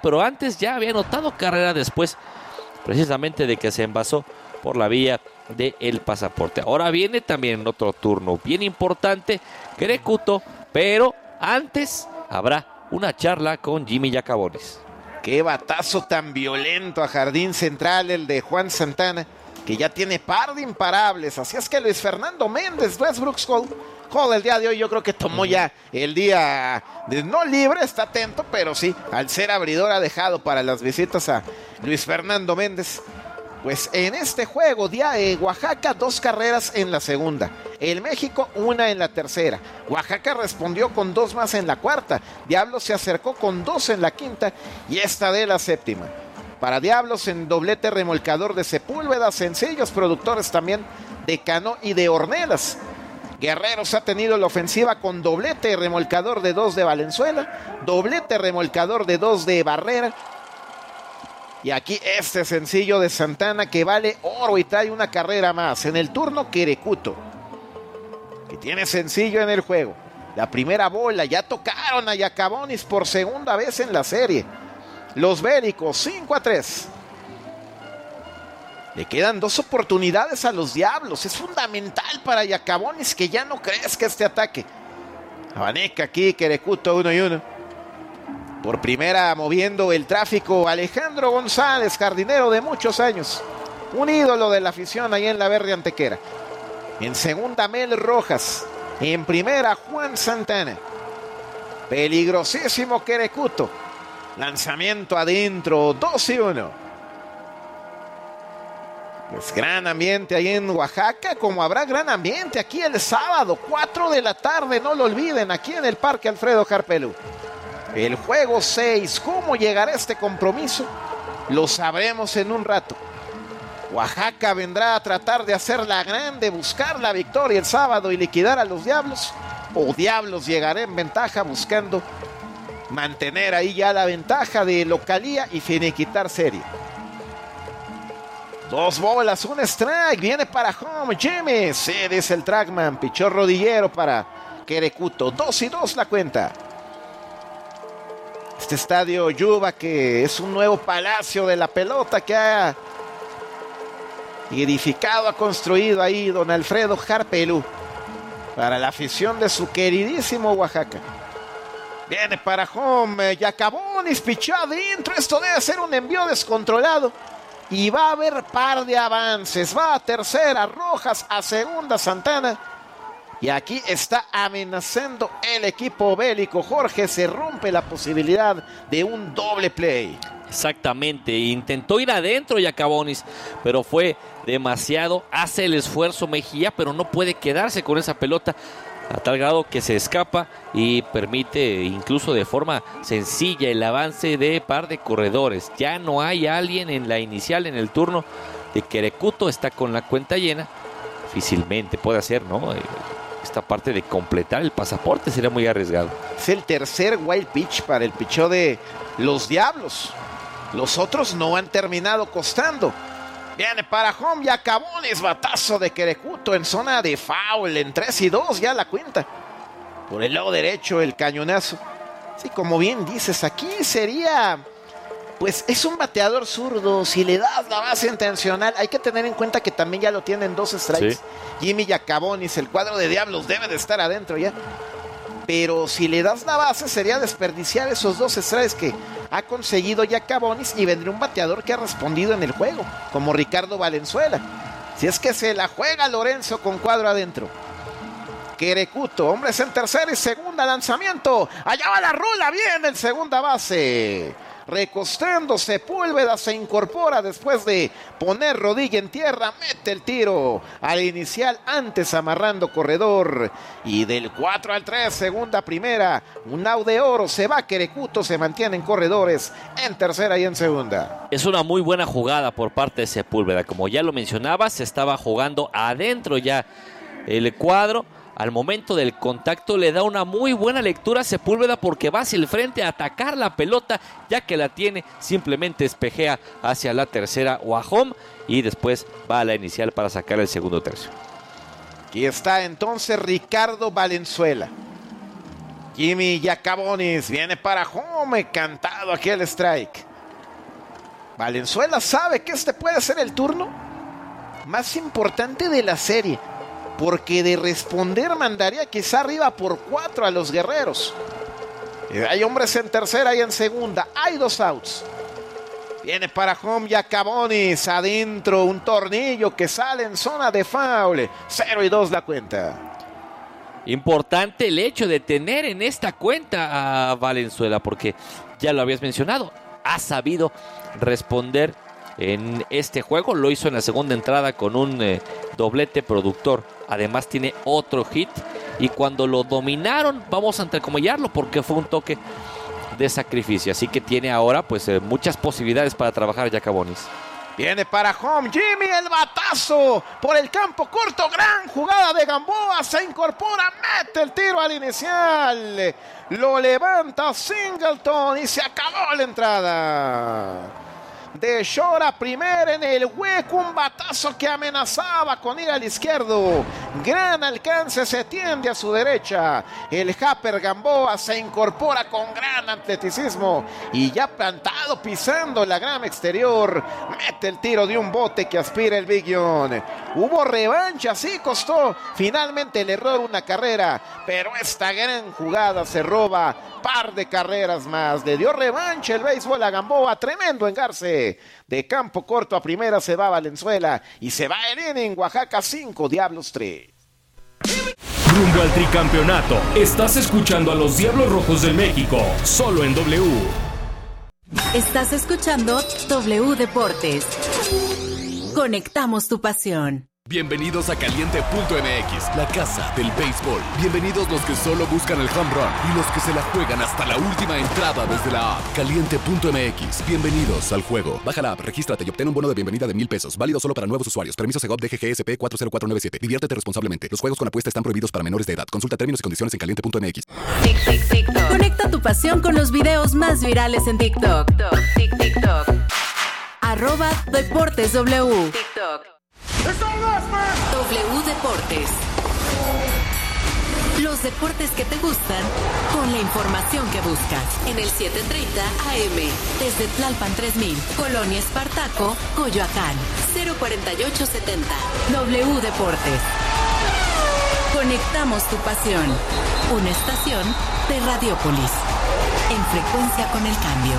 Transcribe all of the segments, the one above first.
pero antes ya había anotado carrera después, precisamente de que se envasó por la vía del pasaporte. Ahora viene también otro turno bien importante, Querécuto, pero antes habrá una charla con Jimmy Yacabonis. Qué batazo tan violento a jardín central el de Juan Santana, que ya tiene par de imparables. Así es que Luis Fernando Méndez, Westbrooks Hall el día de hoy, yo creo que tomó ya el día de no libre, está atento, pero sí, al ser abridor ha dejado para las visitas a Luis Fernando Méndez. Pues en este juego, Oaxaca 2 carreras en la segunda, el México 1 en la tercera. Oaxaca respondió con 2 más en la cuarta, Diablos se acercó con 2 en la quinta y esta de la séptima. Para Diablos en doblete remolcador de Sepúlveda, sencillos productores también de Cano y de Ornelas. Guerreros ha tenido la ofensiva con doblete remolcador de 2 de Valenzuela, doblete remolcador de 2 de Barrera. Y aquí este sencillo de Santana que vale oro y trae una carrera más. En el turno Querécuto, que tiene sencillo en el juego. La primera bola, ya tocaron a Yacabonis por segunda vez en la serie. Los Bélicos 5-3. Le quedan 2 oportunidades a los Diablos. Es fundamental para Yacabonis que ya no crezca este ataque. Abaneca aquí Querécuto 1-1. Por primera moviendo el tráfico Alejandro González, jardinero de muchos años, un ídolo de la afición ahí en la Verde Antequera. En segunda Mel Rojas, en primera Juan Santana. Peligrosísimo Querécuto. Lanzamiento adentro, 2-1. Pues gran ambiente ahí en Oaxaca, como habrá gran ambiente aquí el sábado, 4 de la tarde, no lo olviden, aquí en el Parque Alfredo Harpelú. El juego 6, ¿cómo llegará este compromiso? Lo sabremos en un rato. Oaxaca vendrá a tratar de hacer la grande, buscar la victoria el sábado y liquidar a los Diablos. O Diablos llegará en ventaja buscando mantener ahí ya la ventaja de localía y finiquitar serie. 2 bolas, 1 strike, viene para home, Jimmy. Sí, dice el trackman, pichó rodillero para Querécuto. 2-2 la cuenta. Este estadio Yuba, que es un nuevo palacio de la pelota que ha edificado, ha construido ahí don Alfredo Harpelú para la afición de su queridísimo Oaxaca. Viene para home, Yacabonis pichó adentro. Esto debe ser un envío descontrolado y va a haber par de avances. Va a tercera Rojas, a segunda Santana. Y aquí está amenazando el equipo bélico. Jorge, se rompe la posibilidad de un doble play. Exactamente, intentó ir adentro Yacabonis, pero fue demasiado. Hace el esfuerzo Mejía, pero no puede quedarse con esa pelota, a tal grado que se escapa y permite incluso de forma sencilla el avance de par de corredores. Ya no hay alguien en la inicial en el turno de Querécuto, está con la cuenta llena. Difícilmente puede hacer, ¿no? Esta parte de completar el pasaporte sería muy arriesgado. Es el tercer wild pitch para el pichó de los Diablos. Los otros no han terminado costando. Viene para home, Yacabonis, batazo de Querécuto en zona de foul, en 3-2 ya la cuenta. Por el lado derecho el cañonazo. Sí, como bien dices, aquí sería... Pues es un bateador zurdo, si le das la base intencional, hay que tener en cuenta que también ya lo tienen 2 strikes. Sí. Jimmy Yacabonis, el cuadro de Diablos debe de estar adentro ya. Pero si le das la base sería desperdiciar esos 2 strikes que ha conseguido Yacabonis y vendría un bateador que ha respondido en el juego, como Ricardo Valenzuela. Si es que se la juega Lorenzo con cuadro adentro. Querécuto, hombres en tercera y segunda, lanzamiento. Allá va la rula, bien en segunda base. Recostando Sepúlveda, se incorpora después de poner rodilla en tierra, mete el tiro al inicial, antes amarrando corredor, y del 4-3, segunda primera, un out de oro, se va Querécuto, se mantienen corredores en tercera y en segunda. Es una muy buena jugada por parte de Sepúlveda, como ya lo mencionaba, se estaba jugando adentro ya el cuadro. Al momento del contacto le da una muy buena lectura a Sepúlveda porque va hacia el frente a atacar la pelota, ya que la tiene, simplemente espejea hacia la tercera o a home y después va a la inicial para sacar el segundo tercio. Aquí está entonces Ricardo Valenzuela. Jimmy Giacabonis viene para home, cantado aquí el strike. Valenzuela sabe que este puede ser el turno más importante de la serie, porque de responder mandaría quizá arriba por 4 a los guerreros. Hay hombres en tercera y en segunda, hay 2 outs. Viene para home Giacabonis, adentro un tornillo que sale en zona de foul. 0-2 la cuenta. Importante el hecho de tener en esta cuenta a Valenzuela, porque ya lo habías mencionado, ha sabido responder en este juego. Lo hizo en la segunda entrada con un doblete productor. Además tiene otro hit. Y cuando lo dominaron, vamos a entrecomillarlo porque fue un toque de sacrificio. Así que tiene ahora pues muchas posibilidades para trabajar Giacabonis. Viene para home Jimmy, el batazo por el campo corto. Gran jugada de Gamboa. Se incorpora, mete el tiro al inicial. Lo levanta Singleton y se acabó la entrada. De Shore a primera en el hueco, un batazo que amenazaba con ir al izquierdo. Gran alcance, se tiende a su derecha. El Happer Gamboa se incorpora con gran atleticismo y ya plantado pisando la grama exterior, mete el tiro de un bote que aspira el Big John. Hubo revancha, sí costó finalmente el error una carrera, pero esta gran jugada se roba par de carreras más. Le dio revancha el béisbol a Gamboa, tremendo engarce. De campo corto a primera se va Valenzuela y se va el inning. Oaxaca 5, Diablos 3. Rumbo al tricampeonato. Estás escuchando a los Diablos Rojos de México, solo en W. Estás escuchando W Deportes. Conectamos tu pasión. Bienvenidos a Caliente.mx, la casa del béisbol. Bienvenidos los que solo buscan el home run y los que se la juegan hasta la última entrada desde la app. Caliente.mx, bienvenidos al juego. Baja la app, regístrate y obtén un bono de bienvenida de $1,000. Válido solo para nuevos usuarios. Permiso Segov DGGSP 40497. Diviértete responsablemente. Los juegos con apuesta están prohibidos para menores de edad. Consulta términos y condiciones en Caliente.mx. TikTok. Conecta tu pasión con los videos más virales en TikTok. TikTok. @DeportesW. TikTok. W Deportes. Los deportes que te gustan con la información que buscas. En el 7:30 AM. Desde Tlalpan 3000, Colonia Espartaco, Coyoacán. 04870. W Deportes. Conectamos tu pasión. Una estación de Radiopolis. En frecuencia con el cambio.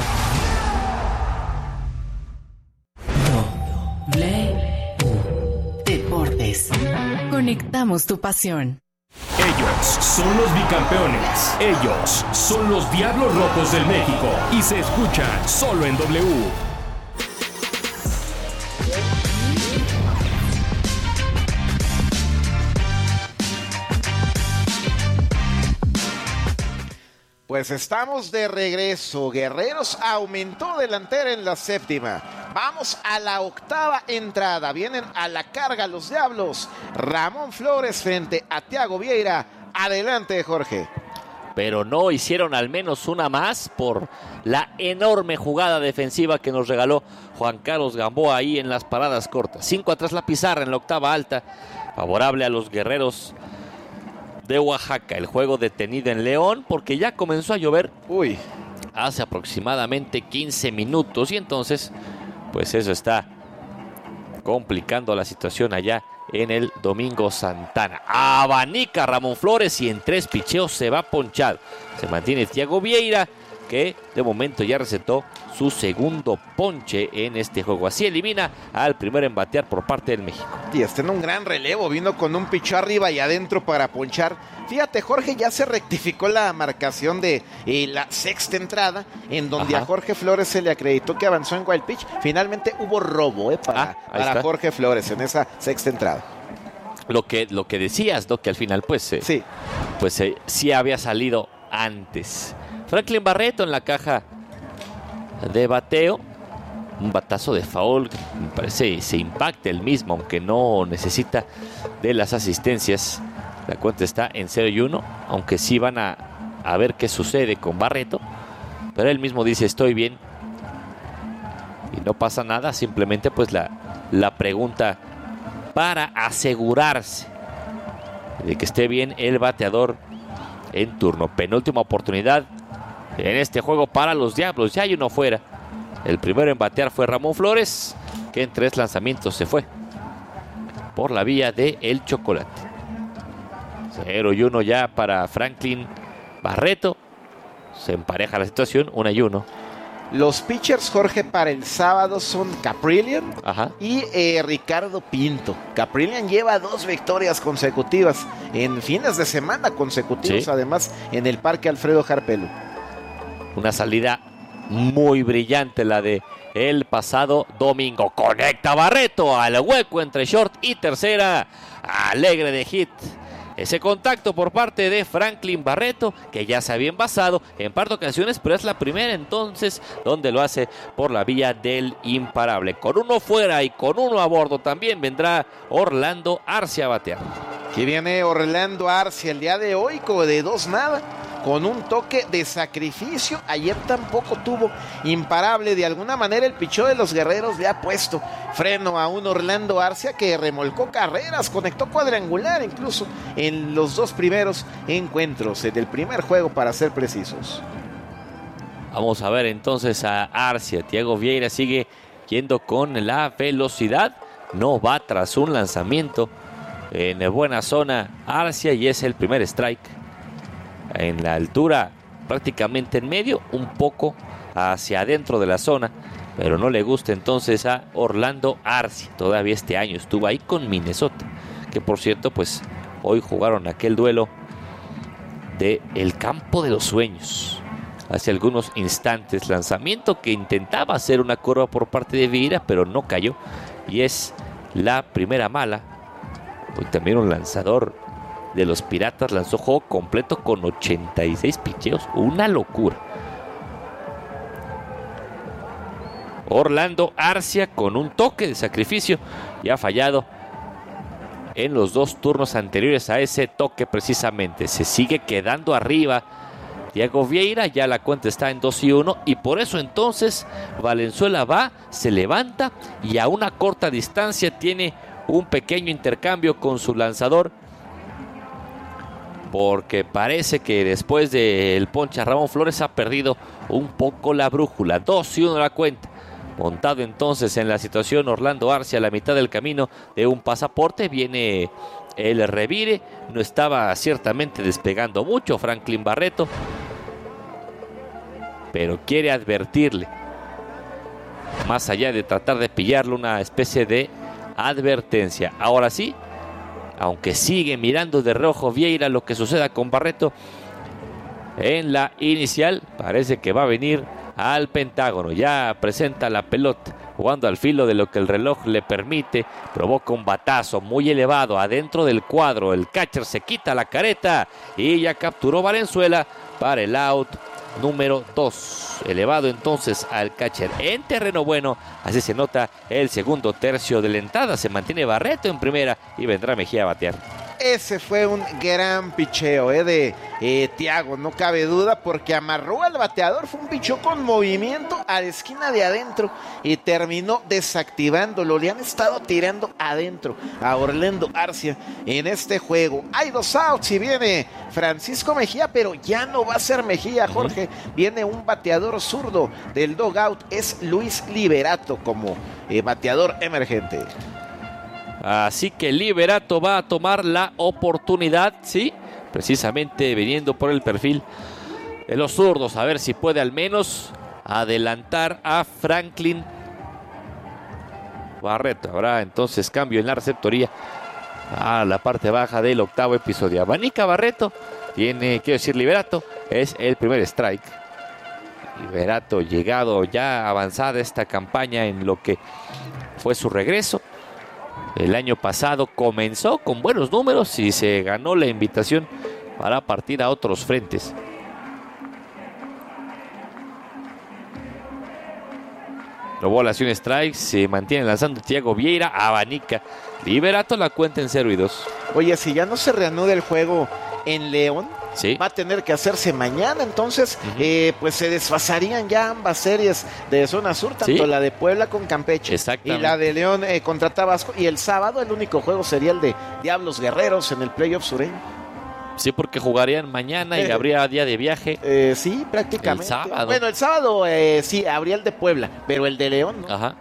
Deportes. Conectamos tu pasión. Ellos son los bicampeones. Ellos son los Diablos Rojos del México. Y se escuchan solo en W. Pues estamos de regreso. Guerreros aumentó delantera en la séptima. Vamos a la octava entrada. Vienen a la carga los Diablos. Ramón Flores frente a Thiago Vieira. Adelante, Jorge. Pero no hicieron al menos una más por la enorme jugada defensiva que nos regaló Juan Carlos Gamboa ahí en las paradas cortas. 5 atrás la pizarra en la octava alta. Favorable a los Guerreros de Oaxaca. El juego detenido en León porque ya comenzó a llover hace aproximadamente 15 minutos y entonces pues eso está complicando la situación allá en el Domingo Santana. Abanica Ramón Flores y en 3 picheos se va ponchado. Se mantiene Thiago Vieira, que de momento ya recetó su segundo ponche en este juego. Así elimina al primero en batear por parte del México. Y está en un gran relevo, vino con un picheo arriba y adentro para ponchar. Fíjate, Jorge, ya se rectificó la marcación de la sexta entrada, en donde a Jorge Flores se le acreditó que avanzó en wild pitch. Finalmente hubo robo para Jorge Flores en esa sexta entrada. Lo que decías, ¿no? Que al final sí había salido antes. Franklin Barreto en la caja de bateo. Un batazo de foul, me parece se impacta el mismo, aunque no necesita de las asistencias. La cuenta está en 0-1, aunque sí van a ver qué sucede con Barreto. Pero él mismo dice, estoy bien. Y no pasa nada, simplemente pues la pregunta para asegurarse de que esté bien el bateador en turno. Penúltima oportunidad en este juego para los Diablos. Ya hay uno fuera. El primero en batear fue Ramón Flores, que en 3 lanzamientos se fue por la vía de el chocolate. 0-1 ya para Franklin Barreto. Se empareja la situación, 1-1. Los pitchers, Jorge, para el sábado son Caprillion y Ricardo Pinto. Caprillion lleva 2 victorias consecutivas en fines de semana consecutivos, sí. Además en el Parque Alfredo Harpelo. Una salida muy brillante la de el pasado domingo. Conecta Barreto al hueco entre short y tercera. Alegre de hit. Ese contacto por parte de Franklin Barreto, que ya se había envasado en par de ocasiones, pero es la primera entonces donde lo hace por la vía del imparable. Con uno fuera y con uno a bordo también vendrá Orlando Arcia a batear. Aquí viene Orlando Arcia el día de hoy, como de 2-0. Con un toque de sacrificio. Ayer tampoco tuvo imparable. De alguna manera el pichó de los Guerreros le ha puesto freno a un Orlando Arcia que remolcó carreras, conectó cuadrangular incluso en los 2 primeros encuentros del primer juego, para ser precisos. Vamos a ver entonces a Arcia. Thiago Vieira sigue yendo con la velocidad. No va tras un lanzamiento en buena zona Arcia, y es el primer strike. En la altura, prácticamente en medio, un poco hacia adentro de la zona, pero no le gusta entonces a Orlando Arcia. Todavía este año estuvo ahí con Minnesota, que por cierto, pues hoy jugaron aquel duelo de el campo de los sueños. Hace algunos instantes, lanzamiento que intentaba hacer una curva por parte de Vieira, pero no cayó, y es la primera mala. Hoy también un lanzador de los Piratas lanzó juego completo con 86 picheos. Una locura. Orlando Arcia con un toque de sacrificio y ha fallado en los 2 turnos anteriores a ese toque precisamente. Se sigue quedando arriba Thiago Vieira, ya la cuenta está en 2-1, y por eso entonces Valenzuela va, se levanta y a una corta distancia tiene un pequeño intercambio con su lanzador, porque parece que después del ponche a Ramón Flores ha perdido un poco la brújula. 2-1 la cuenta. Montado entonces en la situación Orlando Arcia a la mitad del camino de un pasaporte. Viene el revire. No estaba ciertamente despegando mucho Franklin Barreto, pero quiere advertirle. Más allá de tratar de pillarle, una especie de advertencia. Ahora sí, aunque sigue mirando de reojo Vieira lo que suceda con Barreto en la inicial, parece que va a venir al Pentágono. Ya presenta la pelota, jugando al filo de lo que el reloj le permite. Provoca un batazo muy elevado adentro del cuadro. El catcher se quita la careta y ya capturó Valenzuela para el out número 2. Elevado entonces al catcher en terreno bueno. Así se nota el segundo tercio de la entrada. Se mantiene Barreto en primera y vendrá Mejía a batear. Ese fue un gran picheo de Thiago, no cabe duda, porque amarró al bateador. Fue un picheo con movimiento a la esquina de adentro y terminó desactivándolo. Le han estado tirando adentro a Orlando Arcia en este juego. Hay 2 outs y viene Francisco Mejía, pero ya no va a ser Mejía, Jorge. Viene un bateador zurdo del dugout. Es Luis Liberato como bateador emergente. Así que Liberato va a tomar la oportunidad, sí, precisamente viniendo por el perfil de los zurdos, a ver si puede al menos adelantar a Franklin Barreto. Habrá entonces cambio en la receptoría a la parte baja del 8º episodio. Abanica Barreto, Liberato, es el primer strike. Liberato, llegado ya avanzada esta campaña en lo que fue su regreso. El año pasado comenzó con buenos números y se ganó la invitación para partir a otros frentes. Lo bolas y un strike, se mantiene lanzando Thiago Vieira, abanica Liberato, la cuenta en 0-2. Oye, si ya no se reanuda el juego en León, sí, va a tener que hacerse mañana, entonces pues se desfasarían ya ambas series de zona sur, tanto sí, la de Puebla con Campeche y la de León contra Tabasco, y el sábado el único juego sería el de Diablos Guerreros en el playoff sureño. Sí, porque jugarían mañana y habría día de viaje. Sí, prácticamente. El sábado. Bueno, el sábado sí, habría el de Puebla, pero el de León no. Ajá.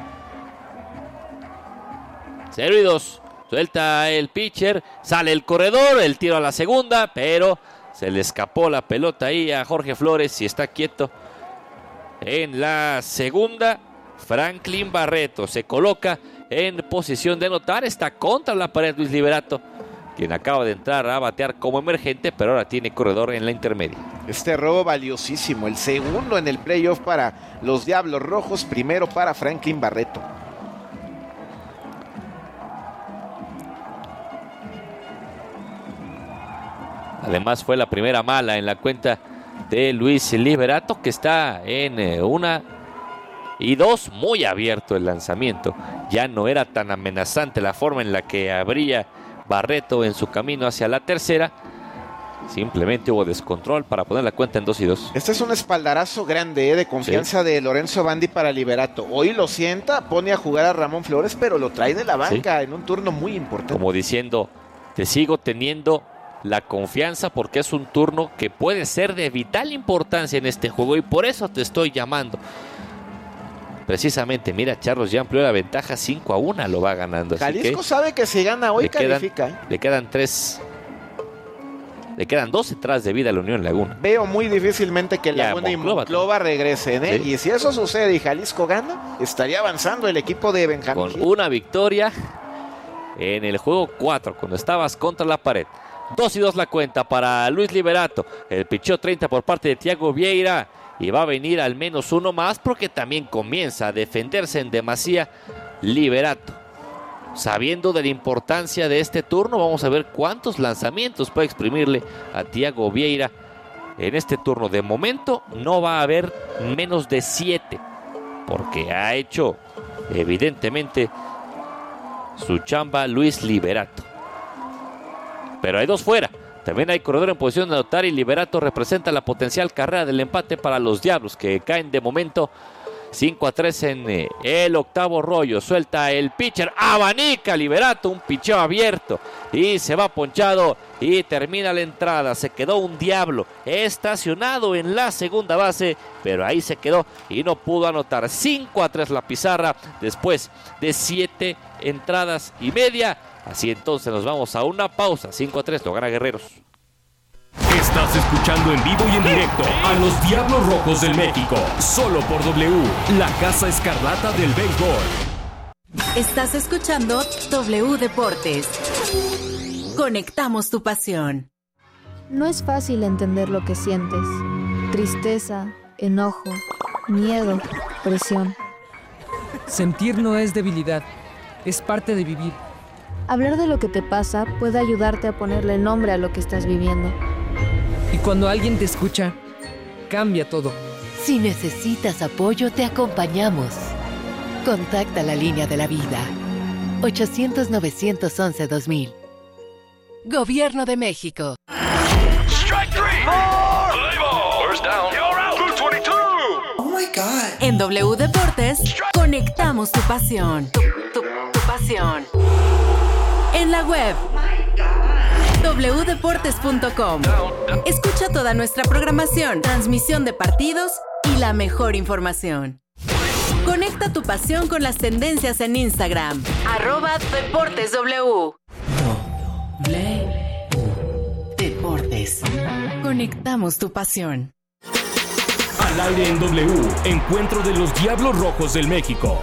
0-2. Suelta el pitcher, sale el corredor, el tiro a la segunda, pero se le escapó la pelota ahí a Jorge Flores y está quieto en la segunda. Franklin Barreto se coloca en posición de anotar, está contra la pared Luis Liberato, quien acaba de entrar a batear como emergente, pero ahora tiene corredor en la intermedia. Este robo valiosísimo, el segundo en el playoff para los Diablos Rojos, primero para Franklin Barreto. Además fue la primera mala en la cuenta de Luis Liberato, que está en 1-2, muy abierto el lanzamiento. Ya no era tan amenazante la forma en la que abría Barreto en su camino hacia la tercera. Simplemente hubo descontrol para poner la cuenta en 2-2. Este es un espaldarazo grande de confianza de Lorenzo Bandi para Liberato. Hoy lo sienta, pone a jugar a Ramón Flores, pero lo trae de la banca en un turno muy importante. Como diciendo, te sigo teniendo la confianza porque es un turno que puede ser de vital importancia en este juego y por eso te estoy llamando. Precisamente, mira, Charlos ya amplió la ventaja 5-1, lo va ganando. Jalisco sabe que si gana hoy califica. Le quedan 2 entradas de vida a la Unión Laguna. Veo muy difícilmente que Laguna y Monclova regresen, ¿eh? Sí. Y si eso sucede y Jalisco gana, estaría avanzando el equipo de Benjamín. Con una victoria en el juego 4, cuando estabas contra la pared. 2-2 la cuenta para Luis Liberato. El picheo 30 por parte de Thiago Vieira. Y va a venir al menos uno más porque también comienza a defenderse en demasía Liberato. Sabiendo de la importancia de este turno, vamos a ver cuántos lanzamientos puede exprimirle a Thiago Vieira en este turno. De momento no va a haber menos de 7 porque ha hecho evidentemente su chamba Luis Liberato. Pero hay 2 fuera. También hay corredor en posición de anotar y Liberato representa la potencial carrera del empate para los Diablos, que caen de momento 5-3 en el octavo rollo. Suelta el pitcher, abanica Liberato, un picheo abierto y se va ponchado y termina la entrada. Se quedó un Diablo estacionado en la segunda base, pero ahí se quedó y no pudo anotar. 5-3 la pizarra después de 7 entradas y media. Así entonces nos vamos a una pausa. 5-3 lo gana Guerreros. Estás escuchando en vivo y en directo a los Diablos Rojos del México, solo por W, la Casa Escarlata del Béisbol. Estás escuchando W Deportes. Conectamos tu pasión. No es fácil entender lo que sientes. Tristeza, enojo, miedo, presión. Sentir no es debilidad, es parte de vivir. Hablar de lo que te pasa puede ayudarte a ponerle nombre a lo que estás viviendo. Y cuando alguien te escucha, cambia todo. Si necesitas apoyo, te acompañamos. Contacta la línea de la vida. 800-911-2000. Gobierno de México. Strike three. First down. You're out. 222. Oh my God. En W Deportes, conectamos tu pasión. Tu pasión. En la web wdeportes.com. Escucha toda nuestra programación, transmisión de partidos y la mejor información. Conecta tu pasión con las tendencias en Instagram. @DeportesW. Deportes. Conectamos tu pasión. Al aire en W, encuentro de los Diablos Rojos del México.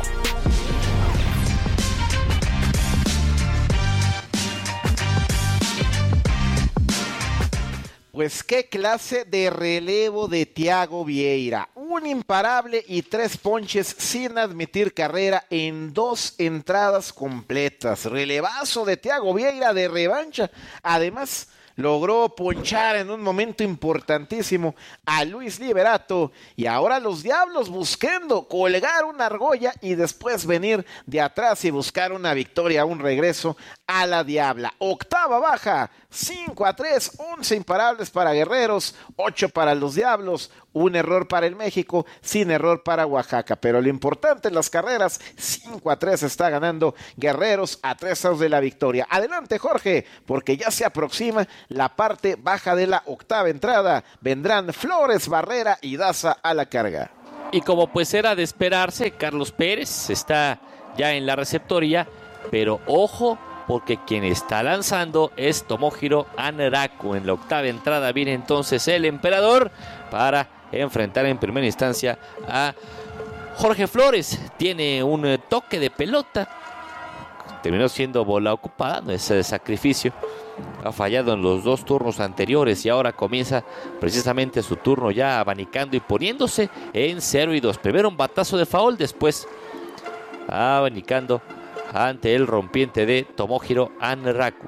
Pues qué clase de relevo de Thiago Vieira. Un imparable y 3 ponches sin admitir carrera en 2 entradas completas. Relevazo de Thiago Vieira de revancha. Además, logró ponchar en un momento importantísimo a Luis Liberato. Y ahora los Diablos buscando colgar una argolla y después venir de atrás y buscar una victoria, un regreso a la Diabla. Octava baja, 5-3, 11 imparables para Guerreros, 8 para los Diablos, un error para el México, sin error para Oaxaca. Pero lo importante en las carreras, 5-3 está ganando Guerreros a 3 outs de la victoria. Adelante, Jorge, porque ya se aproxima la parte baja de la octava entrada. Vendrán Flores, Barrera y Daza a la carga. Y como pues era de esperarse, Carlos Pérez está ya en la receptoría, pero ojo, porque quien está lanzando es Tomohiro Anraku. En la octava entrada viene entonces el emperador para enfrentar en primera instancia a Jorge Flores. Tiene un toque de pelota, terminó siendo bola ocupada, no es sacrificio. Ha fallado en los 2 turnos anteriores y ahora comienza precisamente su turno ya abanicando y poniéndose en 0-2. Primero un batazo de foul, después abanicando ante el rompiente de Tomohiro Anraku.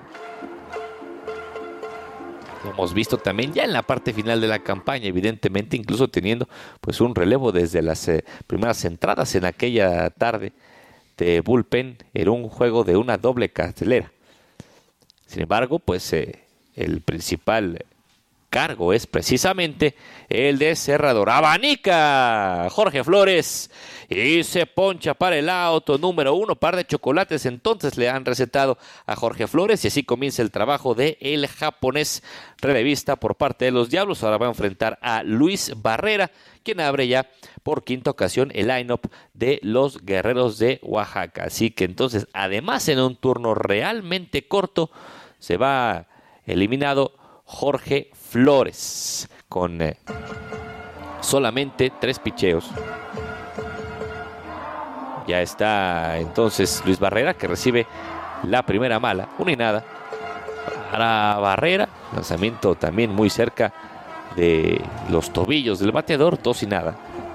Lo hemos visto también ya en la parte final de la campaña, evidentemente incluso teniendo pues un relevo desde las primeras entradas en aquella tarde de bullpen. Era un juego de una doble cartelera. Sin embargo, pues el principal cargo es precisamente el de cerrador. Abanica Jorge Flores y se poncha para el auto número 1. Par de chocolates entonces le han recetado a Jorge Flores y así comienza el trabajo de el japonés relevista por parte de los Diablos. Ahora va a enfrentar a Luis Barrera, quien abre ya por quinta ocasión el line-up de los Guerreros de Oaxaca. Así que entonces, además en un turno realmente corto, se va eliminado Jorge Flores con solamente 3 picheos. Ya está entonces Luis Barrera, que recibe la primera mala, 1-0 para Barrera. Lanzamiento también muy cerca de los tobillos del bateador, 2-0.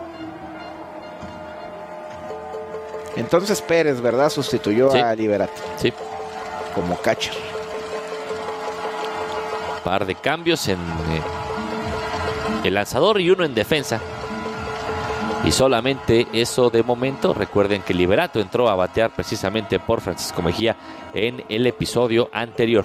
Entonces Pérez, ¿verdad? Sustituyó a Liberato. Sí. Como catcher. Par de cambios en el lanzador y uno en defensa. Y solamente eso de momento. Recuerden que Liberato entró a batear precisamente por Francisco Mejía en el episodio anterior.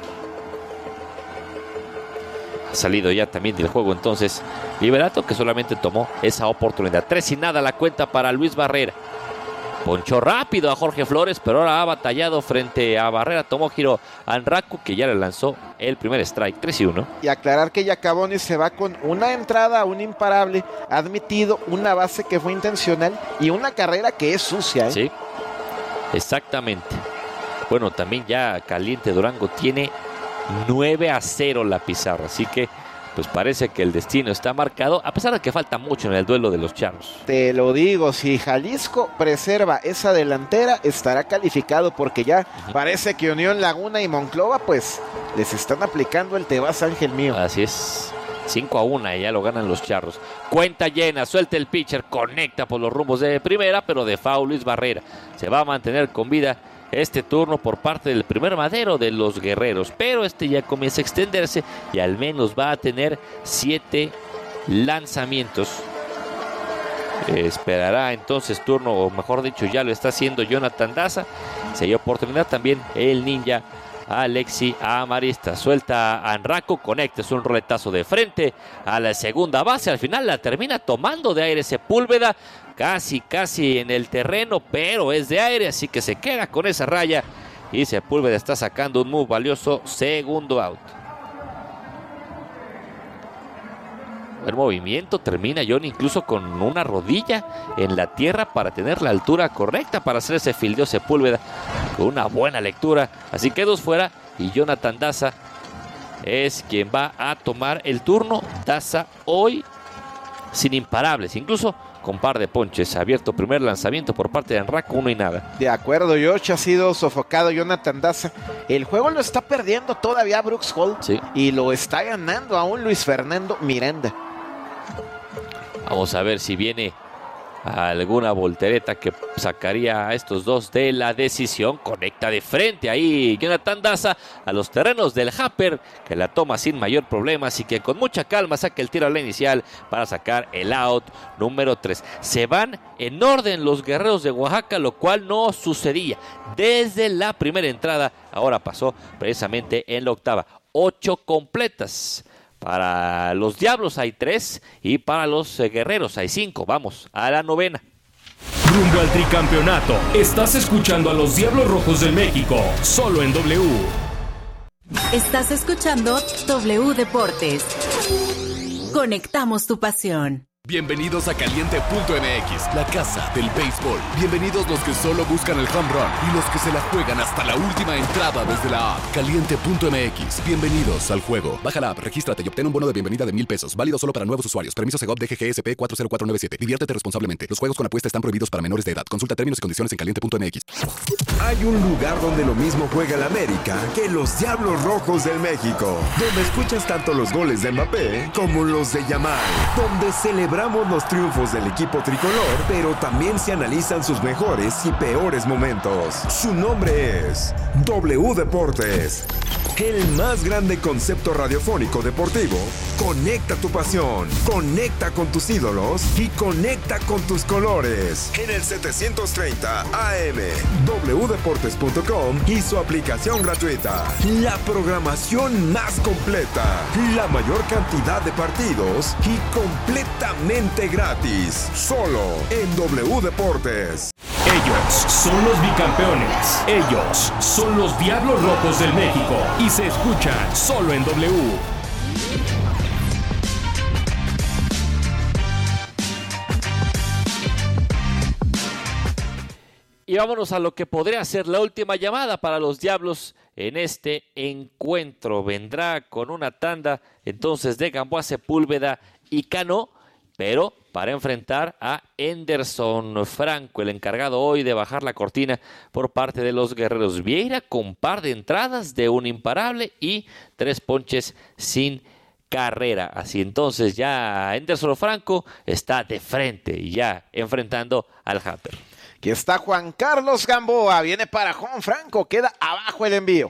Ha salido ya también del juego entonces Liberato, que solamente tomó esa oportunidad. 3-0 la cuenta para Luis Barrera. Ponchó rápido a Jorge Flores, pero ahora ha batallado frente a Barrera Tomohiro Anraku, que ya le lanzó el primer strike, 3-1. Y aclarar que Giacaboni se va con una entrada, un imparable, ha admitido una base que fue intencional y una carrera que es sucia. Sí, exactamente. Bueno, también ya caliente Durango tiene 9-0 la pizarra, así que pues parece que el destino está marcado, a pesar de que falta mucho en el duelo de los Charros. Te lo digo, si Jalisco preserva esa delantera, estará calificado, porque ya parece que Unión Laguna y Monclova, pues, les están aplicando el te vas, ángel mío. Así es, 5-1 y ya lo ganan los Charros. Cuenta llena, suelta el pitcher, conecta por los rumbos de primera, pero de foul Luis Barrera. Se va a mantener con vida este turno por parte del primer madero de los Guerreros, pero este ya comienza a extenderse y al menos va a tener 7 lanzamientos. Esperará entonces turno, o mejor dicho ya lo está haciendo Jonathan Daza. Se dio oportunidad también el ninja Alexi Amarista. Suelta a Anraku, conecta, es un roletazo de frente a la segunda base. Al final la termina tomando de aire Sepúlveda, casi en el terreno, pero es de aire, así que se queda con esa raya y Sepúlveda está sacando un muy valioso segundo out. El movimiento termina John incluso con una rodilla en la tierra para tener la altura correcta para hacer ese fildeo Sepúlveda con una buena lectura. Así que 2 fuera y Jonathan Daza es quien va a tomar el turno. Daza hoy sin imparables, incluso con par de ponches. Abierto primer lanzamiento por parte de Anraku, 1-0. De acuerdo, George, ha sido sofocado Jonathan Daza. El juego lo está perdiendo todavía Brooks Holt, sí, y lo está ganando aún Luis Fernando Miranda. Vamos a ver si viene alguna voltereta que sacaría a estos dos de la decisión. Conecta de frente ahí Jonathan Daza a los terrenos del Happer, que la toma sin mayor problema, así que con mucha calma saca el tiro a la inicial para sacar el out número 3. Se van en orden los Guerreros de Oaxaca, lo cual no sucedía desde la primera entrada. Ahora pasó precisamente en la octava. 8 completas Para los Diablos hay 3 y para los Guerreros hay 5. Vamos a la novena. Rumbo al tricampeonato. Estás escuchando a los Diablos Rojos del México, solo en W. Estás escuchando W Deportes. Conectamos tu pasión. Bienvenidos a Caliente.mx, la casa del béisbol. Bienvenidos los que solo buscan el home run y los que se la juegan hasta la última entrada desde la app. Caliente.mx, bienvenidos al juego. Baja la app, regístrate y obtén un bono de bienvenida de $1,000. Válido solo para nuevos usuarios. Permiso Segov DGGSP 40497. Diviértete responsablemente. Los juegos con apuesta están prohibidos para menores de edad. Consulta términos y condiciones en Caliente.mx. Hay un lugar donde lo mismo juega el América que los Diablos Rojos del México. Donde escuchas tanto los goles de Mbappé como los de Yamal. Donde celebramos los triunfos del equipo tricolor, pero también se analizan sus mejores y peores momentos. Su nombre es W Deportes. El más grande concepto radiofónico deportivo. Conecta tu pasión, conecta con tus ídolos y conecta con tus colores. En el 730 AM, wdeportes.com y su aplicación gratuita. La programación más completa, la mayor cantidad de partidos y completamente gratis. Solo en W Deportes. Ellos son los bicampeones. Ellos son los Diablos Rojos del México. Y se escuchan solo en W. Y vámonos a lo que podría ser la última llamada para los Diablos en este encuentro. Vendrá con una tanda entonces de Gamboa, Sepúlveda y Cano, pero para enfrentar a Enderson Franco, el encargado hoy de bajar la cortina por parte de los Guerreros. Vieira con par de entradas de un imparable y 3 ponches sin carrera. Así entonces ya Enderson Franco está de frente y ya enfrentando al Hunter. Aquí está Juan Carlos Gamboa, viene para Juan Franco, queda abajo el envío.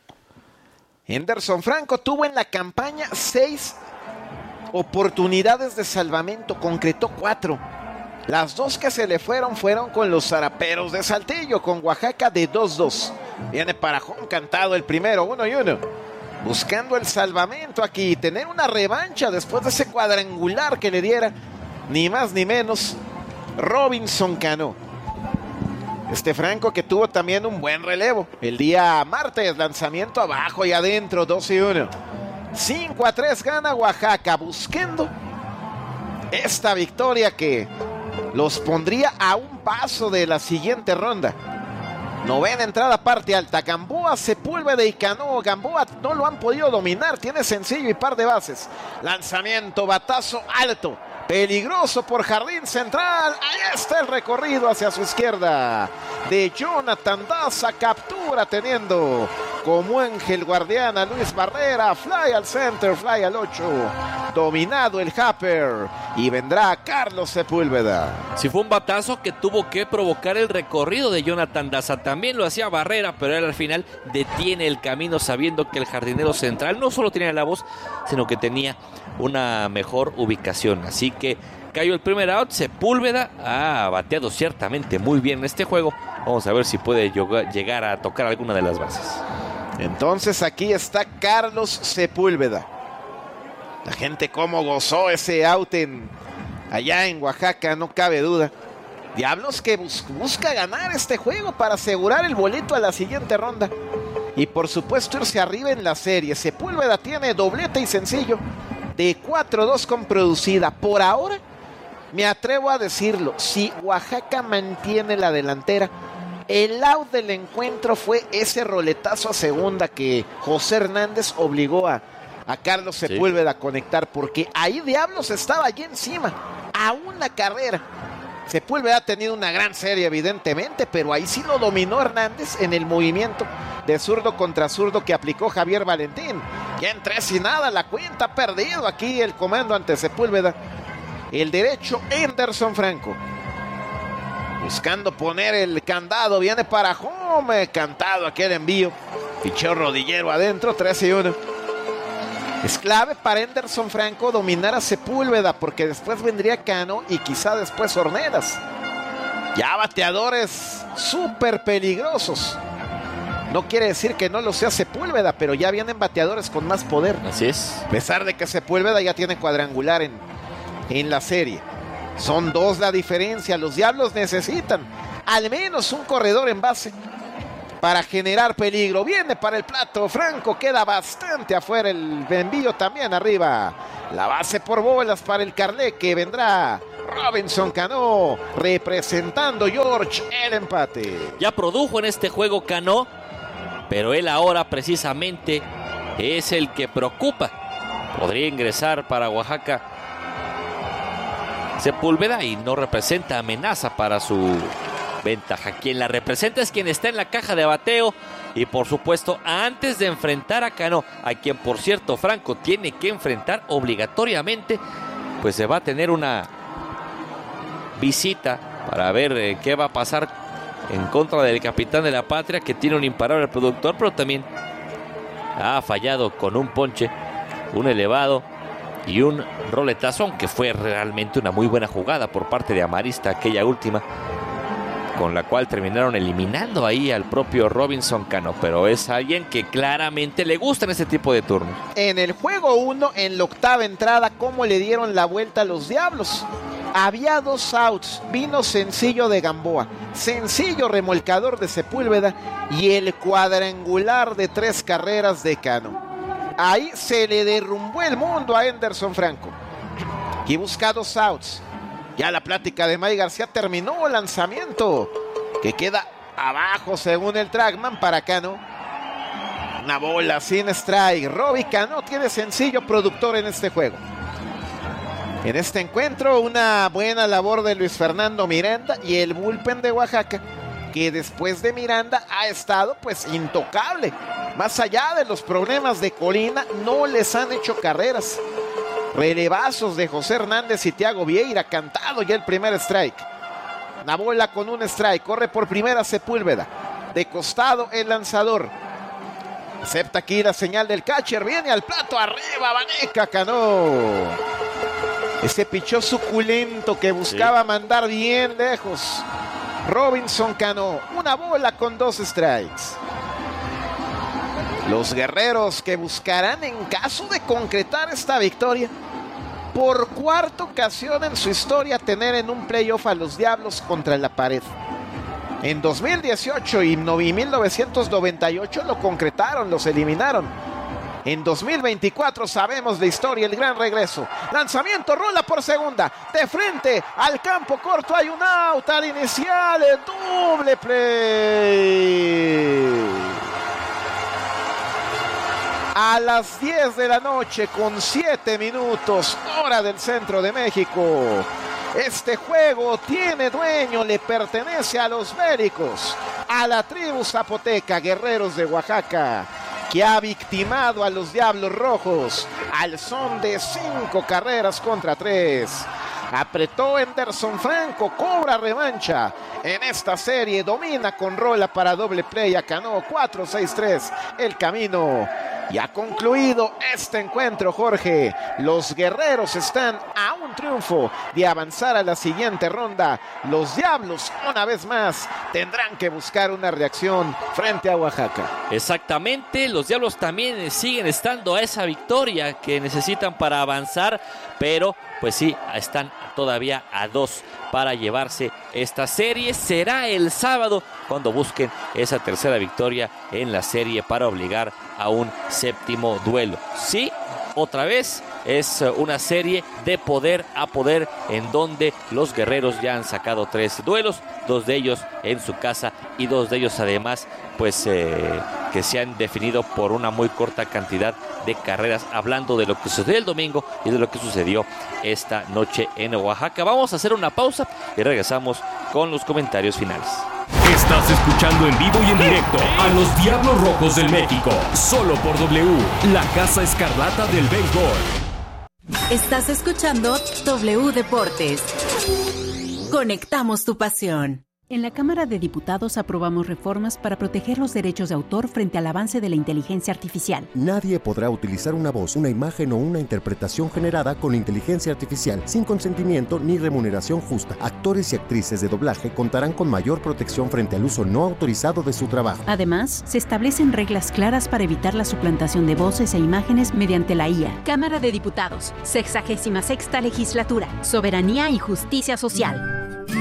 Enderson Franco tuvo en la campaña 6 oportunidades de salvamento, concretó 4. Las 2 que se le fueron con los Zaraperos de Saltillo, con Oaxaca de 2-2. Viene para Juan cantado el primero, 1-1. Buscando el salvamento aquí, tener una revancha después de ese cuadrangular que le diera, ni más ni menos, Robinson Cano. Franco que tuvo también un buen relevo. El día martes, lanzamiento abajo y adentro, 2-1. 5-3 gana Oaxaca, buscando esta victoria que los pondría a un paso de la siguiente ronda. Novena entrada, parte alta. Gamboa, Sepúlveda y Cano. Gamboa no lo han podido dominar, tiene sencillo y par de bases. Lanzamiento, batazo alto, peligroso por jardín central. Ahí está el recorrido hacia su izquierda de Jonathan Daza. Captura teniendo como ángel guardián a Luis Barrera. Fly al center, fly al 8. Dominado el Happer. Y vendrá Carlos Sepúlveda. Si fue un batazo que tuvo que provocar el recorrido de Jonathan Daza. También lo hacía Barrera, pero él al final detiene el camino sabiendo que el jardinero central no solo tenía la voz, sino que tenía una mejor ubicación. Así que cayó el primer out. Sepúlveda ha bateado ciertamente muy bien en este juego. Vamos a ver si puede llegar a tocar alguna de las bases. Entonces aquí está Carlos Sepúlveda. La gente cómo gozó ese out allá en Oaxaca, no cabe duda. Diablos que busca ganar este juego para asegurar el boleto a la siguiente ronda. Y por supuesto irse arriba en la serie. Sepúlveda tiene doblete y sencillo de 4-2 con producida. Por ahora, me atrevo a decirlo, si Oaxaca mantiene la delantera, el out del encuentro fue ese roletazo a segunda que José Hernández obligó a Carlos Sepúlveda a conectar, porque ahí Diablos estaba allí encima, a una carrera. Sepúlveda ha tenido una gran serie evidentemente, pero ahí sí lo dominó Hernández en el movimiento de zurdo contra zurdo que aplicó Javier Valentín. Ya en 3-0 la cuenta, perdido aquí el comando ante Sepúlveda. El derecho, Enderson Franco. Buscando poner el candado, viene para home, cantado aquel envío. Pichó rodillero adentro, 3-1. Es clave para Enderson Franco dominar a Sepúlveda, porque después vendría Cano y quizá después Horneras. Ya bateadores súper peligrosos. No quiere decir que no lo sea Sepúlveda, pero ya vienen bateadores con más poder. Así es. A pesar de que Sepúlveda ya tiene cuadrangular en la serie. Son 2 la diferencia. Los Diablos necesitan al menos un corredor en base para generar peligro. Viene para el plato Franco, queda bastante afuera. El envío también arriba. La base por bolas para el Carleque. Vendrá Robinson Cano representando George el empate. Ya produjo en este juego Cano, pero él ahora precisamente es el que preocupa. Podría ingresar para Oaxaca Sepúlveda y no representa amenaza para su ventaja. Quien la representa es quien está en la caja de bateo y por supuesto antes de enfrentar a Cano, a quien por cierto Franco tiene que enfrentar obligatoriamente, pues se va a tener una visita para ver qué va a pasar en contra del capitán de la patria, que tiene un imparable productor, pero también ha fallado con un ponche, un elevado y un roletazo, aunque fue realmente una muy buena jugada por parte de Amarista, aquella última, con la cual terminaron eliminando ahí al propio Robinson Cano, pero es alguien que claramente le gustan ese tipo de turnos. En el juego 1, en la octava entrada, ¿cómo le dieron la vuelta a los Diablos? Había 2 outs, vino sencillo de Gamboa, sencillo remolcador de Sepúlveda y el cuadrangular de 3 carreras de Cano. Ahí se le derrumbó el mundo a Enderson Franco. Y busca 2 outs. Ya la plática de May García terminó. Lanzamiento que queda abajo según el trackman para Cano. Una bola sin strike. Robbie Cano tiene sencillo productor en este juego. En este encuentro, una buena labor de Luis Fernando Miranda y el bullpen de Oaxaca, que después de Miranda ha estado pues intocable. Más allá de los problemas de Colina, no les han hecho carreras. Relevazos de José Hernández y Thiago Vieira, cantado ya el primer strike. Una bola con un strike, corre por primera Sepúlveda. De costado el lanzador. Acepta aquí la señal del catcher, viene al plato, arriba Vaneca Cano. Ese pichó suculento que buscaba mandar bien lejos. Robinson Cano, una bola con 2 strikes. Los guerreros que buscarán, en caso de concretar esta victoria, por 4ª ocasión en su historia tener en un playoff a los Diablos contra la pared. En 2018 y 1998 lo concretaron, los eliminaron. En 2024 sabemos de historia, el gran regreso. Lanzamiento, rola por segunda. De frente al campo corto hay un out al inicial. Doble play. A las 10 de la noche con 7 minutos, hora del centro de México. Este juego tiene dueño, le pertenece a los Béricos, a la tribu zapoteca, guerreros de Oaxaca, que ha victimado a los Diablos Rojos al son de 5 carreras contra 3. Apretó Enderson Franco, cobra revancha en esta serie, domina con rola para doble play a Cano, 4-6-3 el camino. Y ha concluido este encuentro, Jorge. Los guerreros están a un triunfo de avanzar a la siguiente ronda. Los Diablos, una vez más, tendrán que buscar una reacción frente a Oaxaca. Exactamente, los Diablos también siguen estando a esa victoria que necesitan para avanzar, pero pues sí, están todavía a 2 para llevarse esta serie. Será el sábado cuando busquen esa tercera victoria en la serie para obligar a un 7º duelo. Sí, otra vez es una serie de poder a poder en donde los guerreros ya han sacado 3 duelos, 2 de ellos en su casa y 2 de ellos además pues que se han definido por una muy corta cantidad de carreras, hablando de lo que sucedió el domingo y de lo que sucedió esta noche en Oaxaca. Vamos a hacer una pausa y regresamos con los comentarios finales. Estás escuchando en vivo y en directo a los Diablos Rojos del México, solo por W, la Casa Escarlata del Béisbol. Estás escuchando W Deportes. Conectamos tu pasión. En la Cámara de Diputados aprobamos reformas para proteger los derechos de autor frente al avance de la inteligencia artificial. Nadie podrá utilizar una voz, una imagen o una interpretación generada con inteligencia artificial sin consentimiento ni remuneración justa. Actores y actrices de doblaje contarán con mayor protección frente al uso no autorizado de su trabajo. Además, se establecen reglas claras para evitar la suplantación de voces e imágenes mediante la IA. Cámara de Diputados, 66ª Legislatura, Soberanía y Justicia Social.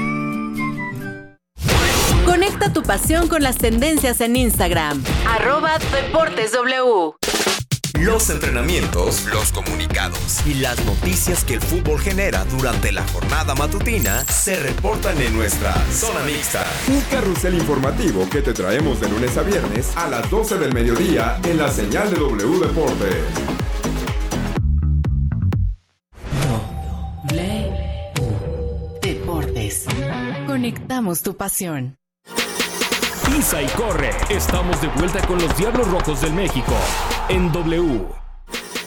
Conecta tu pasión con las tendencias en Instagram. @DeportesW. Los entrenamientos, los comunicados y las noticias que el fútbol genera durante la jornada matutina se reportan en nuestra Zona Mixta. Un carrusel informativo que te traemos de lunes a viernes a las 12 del mediodía en la señal de W Deportes. Deportes. Conectamos tu pasión. Pisa y corre. Estamos de vuelta con los Diablos Rojos del México en W.